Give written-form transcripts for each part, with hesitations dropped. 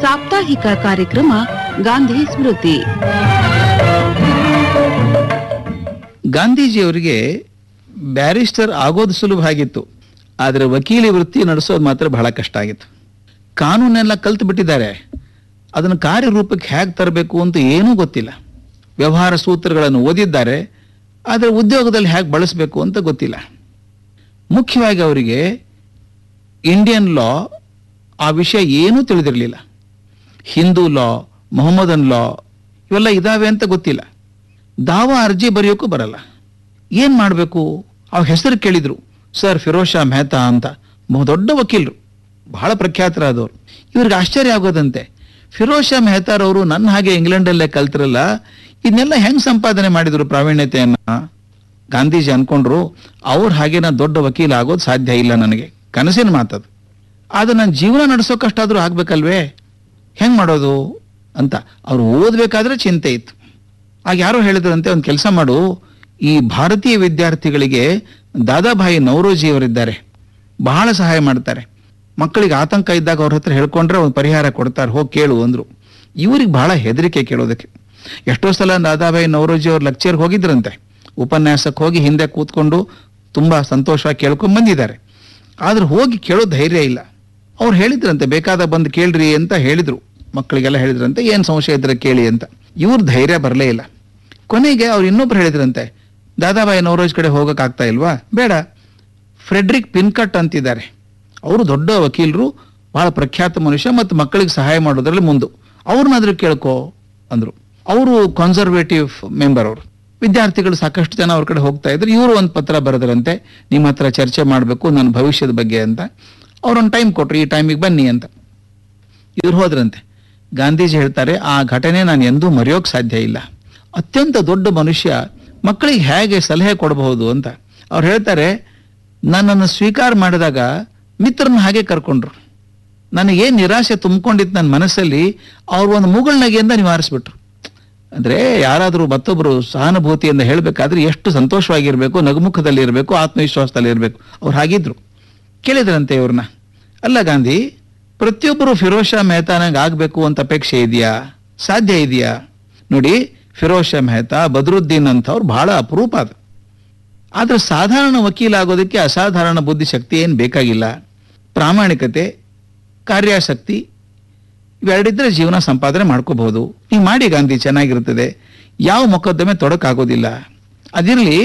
ಸಾಪ್ತಾಹಿಕ ಕಾರ್ಯಕ್ರಮ ಗಾಂಧಿ ಸ್ಮೃತಿ. ಗಾಂಧೀಜಿಯವರಿಗೆ ಬ್ಯಾರಿಸ್ಟರ್ ಆಗೋದು ಸುಲಭ ಆಗಿತ್ತು, ಆದರೆ ವಕೀಲಿ ವೃತ್ತಿ ನಡೆಸೋದು ಮಾತ್ರ ಬಹಳ ಕಷ್ಟ ಆಗಿತ್ತು. ಕಾನೂನೆಲ್ಲ ಕಲ್ತು ಬಿಟ್ಟಿದ್ದಾರೆ, ಅದನ್ನು ಕಾರ್ಯರೂಪಕ್ಕೆ ಹೇಗೆ ತರಬೇಕು ಅಂತ ಏನೂ ಗೊತ್ತಿಲ್ಲ. ವ್ಯವಹಾರ ಸೂತ್ರಗಳನ್ನು ಓದಿದ್ದಾರೆ, ಆದರೆ ಉದ್ಯೋಗದಲ್ಲಿ ಹೇಗೆ ಬಳಸಬೇಕು ಅಂತ ಗೊತ್ತಿಲ್ಲ. ಮುಖ್ಯವಾಗಿ ಅವರಿಗೆ ಇಂಡಿಯನ್ ಲಾ ಆ ವಿಷಯ ಏನೂ ತಿಳಿದಿರಲಿಲ್ಲ. ಹಿಂದೂ ಲಾ, ಮೊಹಮ್ಮದನ್ ಲಾ ಇವೆಲ್ಲ ಇದಾವೆ ಅಂತ ಗೊತ್ತಿಲ್ಲ. ದಾವಾ ಅರ್ಜಿ ಬರೆಯೋಕ್ಕೂ ಬರಲ್ಲ. ಏನು ಮಾಡಬೇಕು? ಅವ್ರ ಹೆಸರು ಕೇಳಿದ್ರು, ಸರ್ ಫಿರೋಜ್ ಶಾ ಮೆಹ್ತಾ ಅಂತ, ದೊಡ್ಡ ವಕೀಲರು, ಬಹಳ ಪ್ರಖ್ಯಾತರಾದವರು. ಇವ್ರಿಗೆ ಆಶ್ಚರ್ಯ ಆಗೋದಂತೆ, ಫಿರೋಜ್ ಶಾ ಮೆಹ್ತಾರವರು ನನ್ನ ಹಾಗೆ ಇಂಗ್ಲೆಂಡಲ್ಲೇ ಕಲ್ತಿರಲ್ಲ, ಇದನ್ನೆಲ್ಲ ಹೆಂಗೆ ಸಂಪಾದನೆ ಮಾಡಿದ್ರು ಪ್ರಾವೀಣ್ಯತೆಯನ್ನ? ಗಾಂಧೀಜಿ ಅನ್ಕೊಂಡ್ರು, ಅವ್ರ ಹಾಗೆ ನಾನು ದೊಡ್ಡ ವಕೀಲ ಆಗೋದು ಸಾಧ್ಯ ಇಲ್ಲ, ನನಗೆ ಕನಸಿನ ಮಾತದು. ಆದ್ರೆ ನನ್ನ ಜೀವನ ನಡೆಸೋಕಷ್ಟಾದ್ರೂ ಆಗ್ಬೇಕಲ್ವೇ, ಹೆಂಗ್ ಮಾಡೋದು ಅಂತ ಅವ್ರು ಓದ್ಬೇಕಾದ್ರೆ ಚಿಂತೆ ಇತ್ತು. ಆಗ ಯಾರೋ ಹೇಳಿದ್ರಂತೆ, ಒಂದು ಕೆಲಸ ಮಾಡು, ಈ ಭಾರತೀಯ ವಿದ್ಯಾರ್ಥಿಗಳಿಗೆ ದಾದಾಭಾಯಿ ನವರೋಜಿ ಅವರಿದ್ದಾರೆ, ಬಹಳ ಸಹಾಯ ಮಾಡ್ತಾರೆ. ಮಕ್ಕಳಿಗೆ ಆತಂಕ ಇದ್ದಾಗ ಅವ್ರ ಹತ್ರ ಹೇಳ್ಕೊಂಡ್ರೆ ಒಂದು ಪರಿಹಾರ ಕೊಡ್ತಾರೆ, ಹೋಗಿ ಕೇಳು ಅಂದ್ರು. ಇವ್ರಿಗೆ ಬಹಳ ಹೆದರಿಕೆ ಕೇಳೋದಕ್ಕೆ. ಎಷ್ಟೋ ಸಲ ದಾದಾಭಾಯಿ ನವರೋಜಿ ಅವ್ರ ಲೆಕ್ಚರ್ಗೆ ಹೋಗಿದ್ರಂತೆ, ಉಪನ್ಯಾಸಕ್ಕೆ ಹೋಗಿ ಹಿಂದೆ ಕೂತ್ಕೊಂಡು ತುಂಬಾ ಸಂತೋಷವಾಗಿ ಕೇಳ್ಕೊಂಡ್ ಬಂದಿದ್ದಾರೆ. ಆದ್ರೆ ಹೋಗಿ ಕೇಳೋ ಧೈರ್ಯ ಇಲ್ಲ. ಅವ್ರು ಹೇಳಿದ್ರಂತೆ, ಬೇಕಾದ ಬಂದು ಕೇಳ್ರಿ ಅಂತ ಹೇಳಿದ್ರು, ಮಕ್ಕಳಿಗೆಲ್ಲ ಹೇಳಿದ್ರಂತೆ, ಏನ್ ಸಂಶಯ ಇದ್ರೆ ಕೇಳಿ ಅಂತ. ಇವ್ರ ಧೈರ್ಯ ಬರಲೇ ಇಲ್ಲ. ಕೊನೆಗೆ ಅವ್ರು ಇನ್ನೊಬ್ರು ಹೇಳಿದ್ರಂತೆ, ದಾದಾಭಾಯಿ ನವರೋಜ್ ಕಡೆ ಹೋಗಕ್ ಆಗ್ತಾ ಇಲ್ವಾ? ಬೇಡ, ಫ್ರೆಡ್ರಿಕ್ ಪಿನ್ಕಟ್ ಅಂತಿದ್ದಾರೆ, ಅವರು ದೊಡ್ಡ ವಕೀಲರು, ಬಹಳ ಪ್ರಖ್ಯಾತ ಮನುಷ್ಯ ಮತ್ತು ಮಕ್ಕಳಿಗೆ ಸಹಾಯ ಮಾಡೋದ್ರಲ್ಲಿ ಮುಂದೆ, ಅವ್ರನ್ನಾದ್ರೂ ಕೇಳ್ಕೋ ಅಂದ್ರು. ಅವರು ಕನ್ಸರ್ವೇಟಿವ್ ಮೆಂಬರ್, ಅವರು ವಿದ್ಯಾರ್ಥಿಗಳು ಸಾಕಷ್ಟು ಜನ ಅವ್ರ ಕಡೆ ಹೋಗ್ತಾ ಇದ್ರು. ಇವರು ಒಂದು ಪತ್ರ ಬರೆದ್ರಂತೆ, ನಿಮ್ಮ ಹತ್ರ ಚರ್ಚೆ ಮಾಡಬೇಕು ನನ್ನ ಭವಿಷ್ಯದ ಬಗ್ಗೆ ಅಂತ. ಅವ್ರೊಂದು ಟೈಮ್ ಕೊಟ್ರು, ಈ ಟೈಮಿಗೆ ಬನ್ನಿ ಅಂತ. ಇವ್ರು ಹೋದ್ರಂತೆ. ಗಾಂಧೀಜಿ ಹೇಳ್ತಾರೆ, ಆ ಘಟನೆ ನಾನು ಎಂದೂ ಮರೆಯೋಕ್ ಸಾಧ್ಯ ಇಲ್ಲ. ಅತ್ಯಂತ ದೊಡ್ಡ ಮನುಷ್ಯ ಮಕ್ಕಳಿಗೆ ಹೇಗೆ ಸಲಹೆ ಕೊಡಬಹುದು ಅಂತ. ಅವ್ರು ಹೇಳ್ತಾರೆ, ನನ್ನನ್ನು ಸ್ವೀಕಾರ ಮಾಡಿದಾಗ ಮಿತ್ರನ ಹಾಗೆ ಕರ್ಕೊಂಡ್ರು. ನನಗೇನು ನಿರಾಶೆ ತುಂಬಿಕೊಂಡಿತ್ತು ನನ್ನ ಮನಸ್ಸಲ್ಲಿ, ಅವ್ರು ಒಂದು ಮುಗುಳ್ನಗೆಯಿಂದ ನಿವಾರಿಸ್ಬಿಟ್ರು. ಅಂದ್ರೆ ಯಾರಾದರೂ ಮತ್ತೊಬ್ಬರು ಸಹಾನುಭೂತಿಯಿಂದ ಹೇಳಬೇಕಾದ್ರೆ ಎಷ್ಟು ಸಂತೋಷವಾಗಿರ್ಬೇಕು, ನಗುಮುಖದಲ್ಲಿ ಇರಬೇಕು, ಆತ್ಮವಿಶ್ವಾಸದಲ್ಲಿ ಇರಬೇಕು. ಅವ್ರು ಹಾಗಿದ್ರು. ಕೇಳಿದ್ರಂತೆ ಇವ್ರನ್ನ, ಅಲ್ಲ ಗಾಂಧಿ, ಪ್ರತಿಯೊಬ್ಬರು ಫಿರೋಜ್ ಶಾ ಮೆಹ್ತಾನಾಗ ಆಗ್ಬೇಕು ಅಂತ ಅಪೇಕ್ಷೆ ಇದೆಯಾ? ಸಾಧ್ಯ ಇದೆಯಾ? ನೋಡಿ, ಫಿರೋಜ್ ಶಾ ಮೆಹ್ತಾ, ಬದ್ರುದ್ದೀನ್ ಅಂತವ್ರು ಬಹಳ ಅಪರೂಪ. ಅದು ಆದ್ರೆ ಸಾಧಾರಣ ವಕೀಲ ಆಗೋದಕ್ಕೆ ಅಸಾಧಾರಣ ಬುದ್ಧಿಶಕ್ತಿ ಏನು ಬೇಕಾಗಿಲ್ಲ. ಪ್ರಾಮಾಣಿಕತೆ, ಕಾರ್ಯಾಸಕ್ತಿ ಇವೆರಡಿದ್ರೆ ಜೀವನ ಸಂಪಾದನೆ ಮಾಡ್ಕೋಬಹುದು. ನೀವು ಮಾಡಿ ಗಾಂಧಿ, ಚೆನ್ನಾಗಿರ್ತದೆ. ಯಾವ ಮೊಕದ್ದಮೆ ತೊಡಕಾಗೋದಿಲ್ಲ. ಅದಿರಲಿ,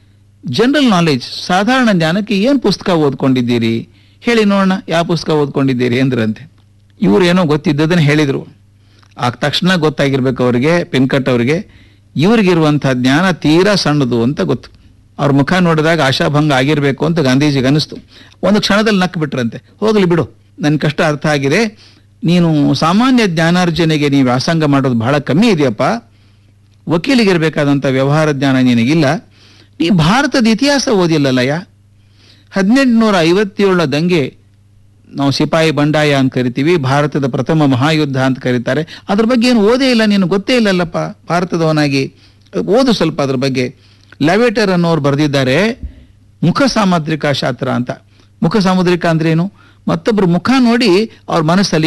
ಜನರಲ್ ನಾಲೆಜ್, ಸಾಧಾರಣ ಜ್ಞಾನಕ್ಕೆ ಏನು ಪುಸ್ತಕ ಓದ್ಕೊಂಡಿದ್ದೀರಿ ಹೇಳಿ ನೋಡೋಣ, ಯಾವ ಪುಸ್ತಕ ಓದ್ಕೊಂಡಿದ್ದೀರಿ ಅಂದ್ರಂತೆ. ಇವ್ರು ಏನೋ ಗೊತ್ತಿದ್ದದನ್ನ ಹೇಳಿದ್ರು. ಆಗ ತಕ್ಷಣ ಗೊತ್ತಾಗಿರ್ಬೇಕು ಅವರಿಗೆ, ಪಿನ್ಕಟ್ ಅವರಿಗೆ, ಇವ್ರಿಗಿರುವಂತಹ ಜ್ಞಾನ ತೀರಾ ಸಣ್ಣದು ಅಂತ ಗೊತ್ತು. ಅವ್ರ ಮುಖ ನೋಡಿದಾಗ ಆಶಾಭಂಗ ಆಗಿರ್ಬೇಕು ಅಂತ ಗಾಂಧೀಜಿಗೆ ಅನಿಸ್ತು. ಒಂದು ಕ್ಷಣದಲ್ಲಿ ನಕ್ಕು ಬಿಟ್ರಂತೆ, ಹೋಗ್ಲಿ ಬಿಡು, ನನ್ನ ಕಷ್ಟ ಅರ್ಥ ಆಗಿದೆ. ನೀನು ಸಾಮಾನ್ಯ ಜ್ಞಾನಾರ್ಜನೆಗೆ ನೀವು ವ್ಯಾಸಂಗ ಮಾಡೋದು ಬಹಳ ಕಮ್ಮಿ ಇದೆಯಪ್ಪ. ವಕೀಲಿಗಿರ್ಬೇಕಾದಂಥ ವ್ಯವಹಾರ ಜ್ಞಾನ ನಿನಗಿಲ್ಲ. ನೀ ಭಾರತದ ಇತಿಹಾಸ ಓದಿಲ್ಲಲ್ಲಯ್ಯ. 1857 ದಂಗೆ ನಾವು ಸಿಪಾಯಿ ಬಂಡಾಯ ಅಂತ ಕರಿತೀವಿ, ಭಾರತದ ಪ್ರಥಮ ಮಹಾಯುದ್ಧ ಅಂತ ಕರೀತಾರೆ. ಅದ್ರ ಬಗ್ಗೆ ಏನು ಓದೇ ಇಲ್ಲ, ನೀನು ಗೊತ್ತೇ ಇಲ್ಲಲ್ಲಪ್ಪ ಭಾರತದವನಾಗಿ. ಓದು ಸ್ವಲ್ಪ ಅದ್ರ ಬಗ್ಗೆ. ಲೆವೆಟರ್ ಅನ್ನೋರು ಬರೆದಿದ್ದಾರೆ ಮುಖ ಸಾಮುದ್ರಿಕ ಶಾಸ್ತ್ರ ಅಂತ. ಮುಖ ಸಾಮುದ್ರಿಕ ಅಂದ್ರೆ ಏನು? ಮತ್ತೊಬ್ರು ಮುಖ ನೋಡಿ ಅವ್ರ ಮನಸ್ಸಲ್ಲಿ